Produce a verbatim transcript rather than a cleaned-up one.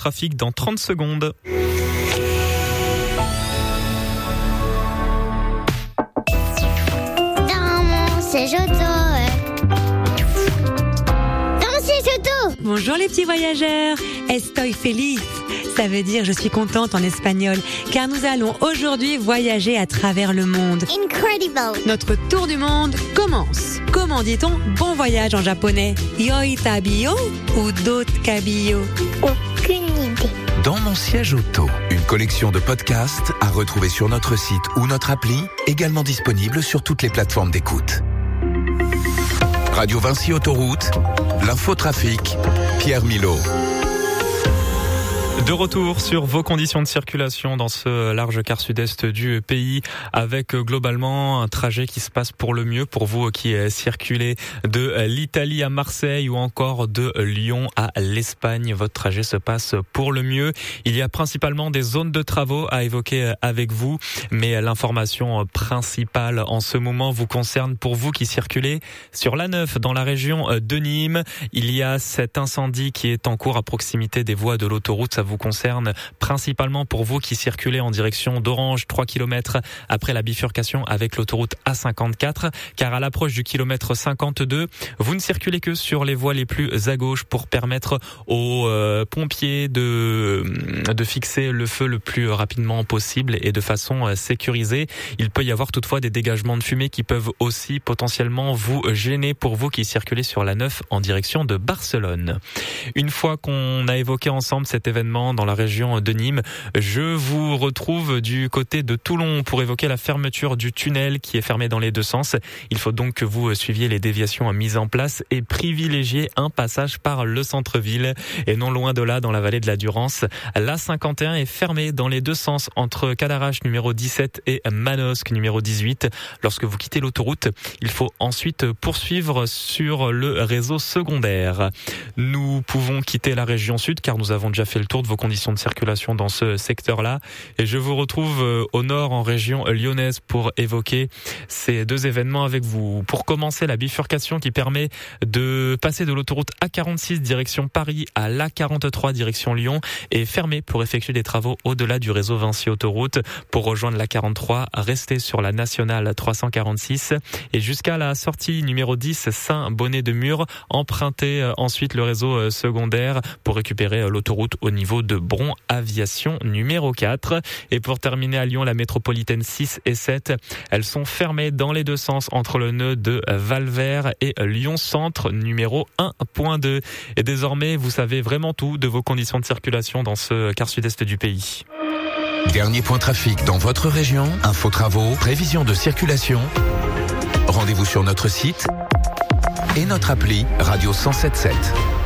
trafic dans trente secondes. Dans mon siège auto. Dans mon siège auto. Bonjour les petits voyageurs, estoy feliz. Ça veut dire je suis contente en espagnol, car nous allons aujourd'hui voyager à travers le monde. Incredible. Notre tour du monde commence. Comment dit-on bon voyage en japonais? Yoi tabiyo ou dot kabiyo? Aucune idée. Dans mon siège auto, une collection de podcasts à retrouver sur notre site ou notre appli, également disponible sur toutes les plateformes d'écoute. Radio Vinci Autoroute, l'infotrafic, Pierre Milot. De retour sur vos conditions de circulation dans ce large quart sud-est du pays, avec globalement un trajet qui se passe pour le mieux pour vous qui circulez de l'Italie à Marseille ou encore de Lyon à l'Espagne. Votre trajet se passe pour le mieux. Il y a principalement des zones de travaux à évoquer avec vous, mais l'information principale en ce moment vous concerne pour vous qui circulez sur l'A neuf dans la région de Nîmes. Il y a cet incendie qui est en cours à proximité des voies de l'autoroute. Ça vous concerne principalement pour vous qui circulez en direction d'Orange, trois kilomètres après la bifurcation avec l'autoroute A cinquante-quatre, car à l'approche du kilomètre cinquante-deux, vous ne circulez que sur les voies les plus à gauche pour permettre aux euh, pompiers de, de fixer le feu le plus rapidement possible et de façon sécurisée. Il peut y avoir toutefois des dégagements de fumée qui peuvent aussi potentiellement vous gêner pour vous qui circulez sur la neuf en direction de Barcelone. Une fois qu'on a évoqué ensemble cet événement dans la région de Nîmes, je vous retrouve du côté de Toulon pour évoquer la fermeture du tunnel qui est fermé dans les deux sens. Il faut donc que vous suiviez les déviations mises en place et privilégier un passage par le centre-ville. Et non loin de là, dans la vallée de la Durance, l'A cinquante et un est fermé dans les deux sens entre Cadarache numéro dix-sept et Manosque numéro dix-huit. Lorsque vous quittez l'autoroute, il faut ensuite poursuivre sur le réseau secondaire. Nous pouvons quitter la région sud car nous avons déjà fait le tour de vos conditions de circulation dans ce secteur-là. Et je vous retrouve au nord en région lyonnaise pour évoquer ces deux événements avec vous. Pour commencer, la bifurcation qui permet de passer de l'autoroute A quarante-six direction Paris à l'A quarante-trois direction Lyon est fermée pour effectuer des travaux au-delà du réseau Vinci Autoroute. Pour rejoindre l'A quarante-trois, restez sur la nationale trois cent quarante-six et jusqu'à la sortie numéro dix Saint-Bonnet-de-Mur, empruntez ensuite le réseau secondaire pour récupérer l'autoroute au niveau de Bron Aviation numéro quatre. Et pour terminer à Lyon, la métropolitaine six et sept, elles sont fermées dans les deux sens entre le nœud de Valvert et Lyon Centre numéro un point deux. Et désormais, vous savez vraiment tout de vos conditions de circulation dans ce quart sud-est du pays. Dernier point trafic dans votre région, info travaux, prévision de circulation. Rendez-vous sur notre site et notre appli Radio cent sept sept.